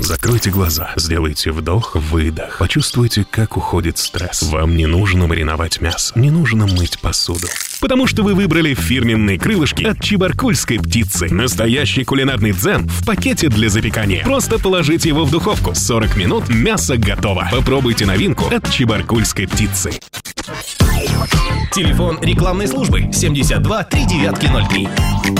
Закройте глаза, сделайте вдох-выдох. Почувствуйте, как уходит стресс. Вам не нужно мариновать мясо, не нужно мыть посуду. Потому что вы выбрали фирменные крылышки от чебаркульской птицы. Настоящий кулинарный дзен в пакете для запекания. Просто положите его в духовку. 40 минут, мясо готово. Попробуйте новинку от чебаркульской птицы. Телефон рекламной службы 72 3903.